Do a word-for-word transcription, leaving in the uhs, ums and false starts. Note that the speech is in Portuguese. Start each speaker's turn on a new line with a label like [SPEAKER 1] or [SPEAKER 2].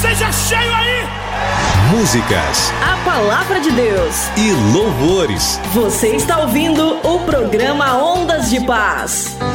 [SPEAKER 1] Seja cheio aí!
[SPEAKER 2] Músicas,
[SPEAKER 3] a palavra de Deus
[SPEAKER 2] e louvores.
[SPEAKER 3] Você está ouvindo o programa Ondas de Paz.